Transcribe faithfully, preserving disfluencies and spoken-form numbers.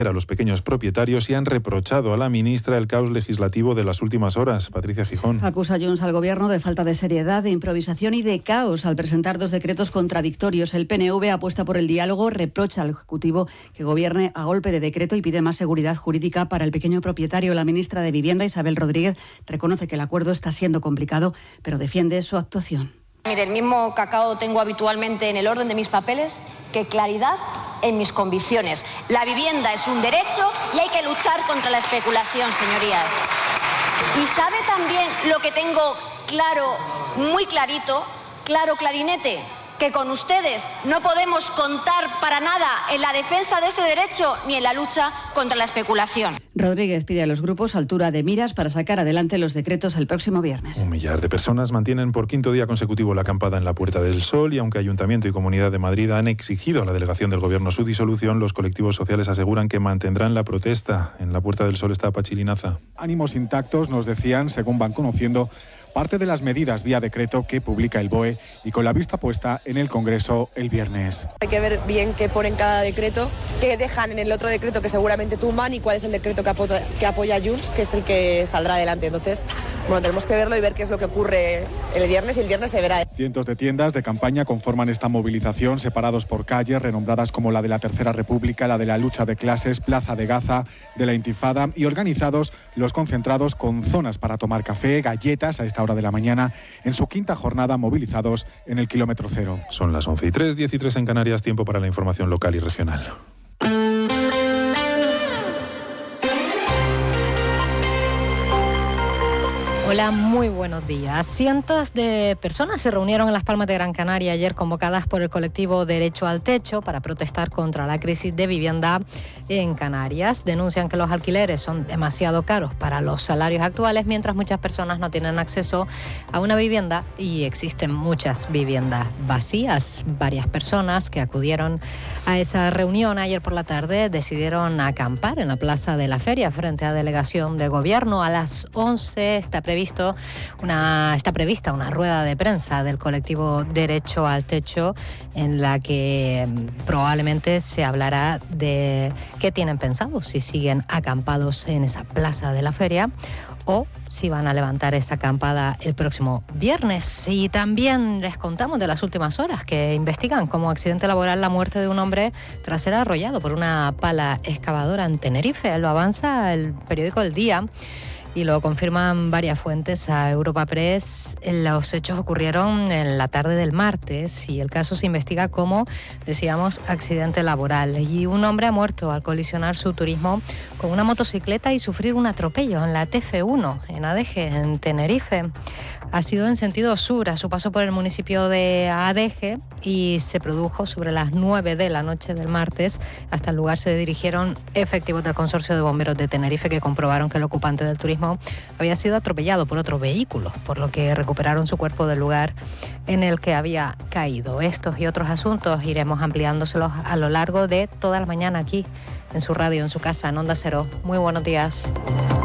a los pequeños propietarios y han reprochado a la ministra el caos legislativo de las últimas horas. Patricia Gijón. Acusa Junts al Gobierno de falta de seriedad, de improvisación y de caos al presentar dos decretos contradictorios. El P N V apuesta por el diálogo, reprocha al Ejecutivo que gobierne a golpe de decreto y pide más seguridad jurídica para el pequeño propietario. La ministra de Vivienda, Isabel Rodríguez, reconoce que el acuerdo está siendo complicado, pero defiende su actuación. Mire, el mismo cacao tengo habitualmente en el orden de mis papeles que claridad en mis convicciones. La vivienda es un derecho y hay que luchar contra la especulación, señorías. Y sabe también lo que tengo claro, muy clarito, claro clarinete, que con ustedes no podemos contar para nada en la defensa de ese derecho ni en la lucha contra la especulación. Rodríguez pide a los grupos altura de miras para sacar adelante los decretos el próximo viernes. Un millar de personas mantienen por quinto día consecutivo la acampada en la Puerta del Sol y aunque Ayuntamiento y Comunidad de Madrid han exigido a la delegación del Gobierno su disolución, los colectivos sociales aseguran que mantendrán la protesta. En la Puerta del Sol está Pachi Linaza. Ánimos intactos, nos decían, según van conociendo parte de las medidas vía decreto que publica el B O E y con la vista puesta en el Congreso el viernes. Hay que ver bien qué ponen cada decreto, qué dejan en el otro decreto que seguramente tumban y cuál es el decreto que apoya, que apoya Junts, que es el que saldrá adelante. Entonces, bueno, tenemos que verlo y ver qué es lo que ocurre el viernes y el viernes se verá. Cientos de tiendas de campaña conforman esta movilización, separados por calles renombradas como la de la Tercera República, la de la lucha de clases, Plaza de Gaza, de la Intifada y organizados los concentrados con zonas para tomar café, galletas a esta hora de la mañana, en su quinta jornada movilizados en el kilómetro cero. Son las once y tres, diez y tres en Canarias, tiempo para la información local y regional. Hola, muy buenos días. Cientos de personas se reunieron en Las Palmas de Gran Canaria ayer convocadas por el colectivo Derecho al Techo para protestar contra la crisis de vivienda en Canarias. Denuncian que los alquileres son demasiado caros para los salarios actuales, mientras muchas personas no tienen acceso a una vivienda y existen muchas viviendas vacías. Varias personas que acudieron a esa reunión ayer por la tarde decidieron acampar en la Plaza de la Feria frente a Delegación de Gobierno. A las once está previsto Una, está prevista una rueda de prensa del colectivo Derecho al Techo en la que probablemente se hablará de qué tienen pensado, si siguen acampados en esa plaza de la feria o si van a levantar esa acampada el próximo viernes. Y también les contamos de las últimas horas que investigan como accidente laboral la muerte de un hombre tras ser arrollado por una pala excavadora en Tenerife. Lo avanza el periódico El Día y lo confirman varias fuentes a Europa Press. Los hechos ocurrieron en la tarde del martes y el caso se investiga como, decíamos, accidente laboral. Y un hombre ha muerto al colisionar su turismo con una motocicleta y sufrir un atropello en la T F uno, en Adeje, en Tenerife. Ha sido en sentido sur a su paso por el municipio de Adeje y se produjo sobre las nueve de la noche del martes. Hasta el lugar se dirigieron efectivos del Consorcio de Bomberos de Tenerife que comprobaron que el ocupante del turismo había sido atropellado por otro vehículo, por lo que recuperaron su cuerpo del lugar en el que había caído. Estos y otros asuntos iremos ampliándoselos a lo largo de toda la mañana aquí en su radio, en su casa, en Onda Cero. Muy buenos días.